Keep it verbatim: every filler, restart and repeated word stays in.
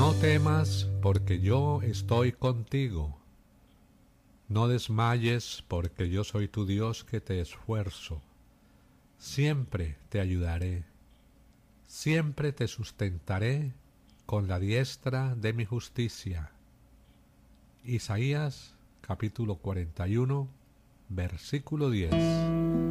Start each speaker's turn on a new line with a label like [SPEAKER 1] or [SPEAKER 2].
[SPEAKER 1] No temas, porque yo estoy contigo. No desmayes, porque yo soy tu Dios que te esfuerzo. Siempre te ayudaré. Siempre te sustentaré con la diestra de mi justicia. Isaías capítulo cuarenta y uno, versículo diez.